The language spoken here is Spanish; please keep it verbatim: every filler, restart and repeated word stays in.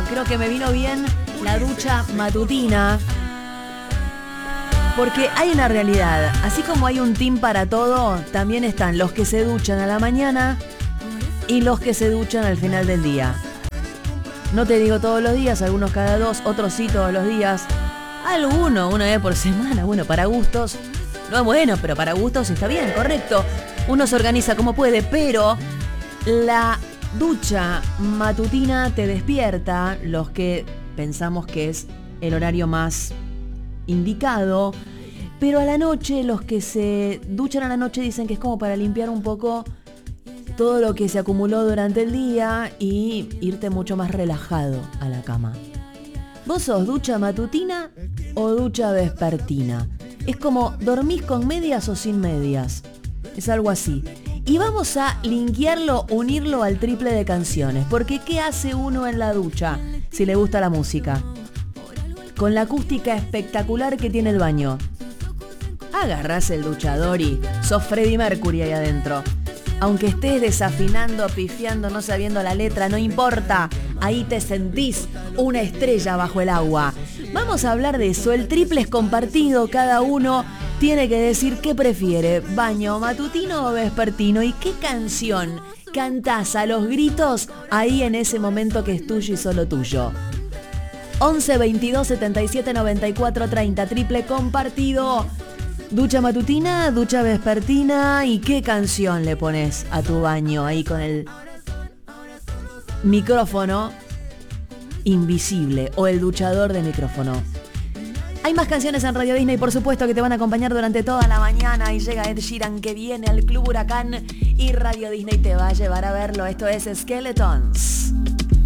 creo que me vino bien la ducha matutina. Porque hay una realidad, así como hay un team para todo, también están los que se duchan a la mañana y los que se duchan al final del día. No te digo todos los días, algunos cada dos, otros sí todos los días. Alguno, una vez por semana, bueno, para gustos. No es bueno, pero para gustos está bien, correcto. Uno se organiza como puede, pero la ducha matutina te despierta, los que pensamos que es el horario más indicado, pero a la noche los que se duchan a la noche dicen que es como para limpiar un poco todo lo que se acumuló durante el día y irte mucho más relajado a la cama. ¿Vos sos ducha matutina o ducha vespertina? Es como, ¿dormís con medias o sin medias? Es algo así. Y vamos a linkearlo, unirlo al triple de canciones, porque ¿qué hace uno en la ducha si le gusta la música? Con la acústica espectacular que tiene el baño. Agarrás el duchador y sos Freddie Mercury ahí adentro. Aunque estés desafinando, pifiando, no sabiendo la letra, no importa. Ahí te sentís una estrella bajo el agua. Vamos a hablar de eso. El triple es compartido. Cada uno tiene que decir qué prefiere. ¿Baño matutino o vespertino? ¿Y qué canción cantás a los gritos ahí en ese momento que es tuyo y solo tuyo? once, veintidós, setenta y siete, noventa y cuatro, treinta, triple compartido. Ducha matutina, ducha vespertina. ¿Y qué canción le pones a tu baño ahí con el micrófono invisible o el duchador de micrófono? Hay más canciones en Radio Disney, por supuesto, que te van a acompañar durante toda la mañana. Y llega Ed Sheeran, que viene al Club Huracán, y Radio Disney te va a llevar a verlo. Esto es Skeletons.